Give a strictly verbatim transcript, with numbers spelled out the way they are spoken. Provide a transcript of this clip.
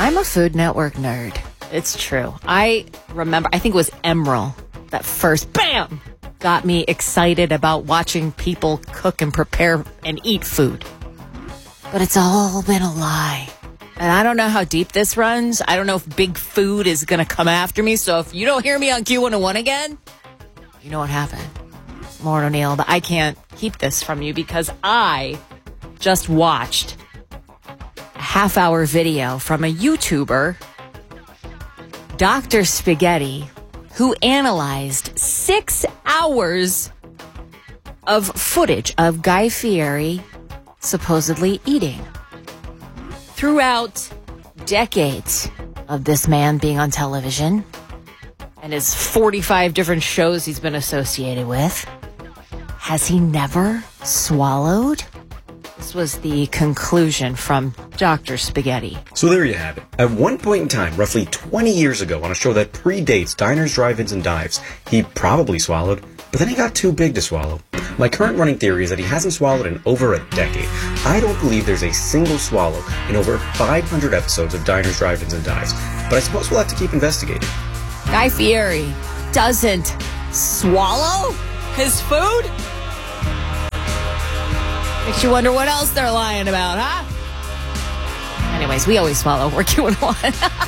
I'm a Food Network nerd. It's true. I remember, I think it was Emeril that first, bam, got me excited about watching people cook and prepare and eat food. But it's all been a lie. And I don't know how deep this runs. I don't know if Big Food is going to come after me. So if you don't hear me on Q one oh one again, you know what happened. Lauren O'Neill, but I can't keep this from you because I just watched a half-hour video from a YouTuber, Doctor Spaghetti, who analyzed six hours of footage of Guy Fieri supposedly eating. Throughout decades of this man being on television and his forty-five different shows he's been associated with, has he never swallowed? This was the conclusion from Doctor Spaghetti. So there you have it. At one point in time, roughly twenty years ago, on a show that predates Diners, Drive-Ins, and Dives, he probably swallowed, but then he got too big to swallow. My current running theory is that he hasn't swallowed in over a decade. I don't believe there's a single swallow in over five hundred episodes of Diners, Drive-Ins, and Dives, but I suppose we'll have to keep investigating. Guy Fieri doesn't swallow his food? Makes you wonder what else they're lying about, huh? Anyways, we always swallow. We're Q one oh one.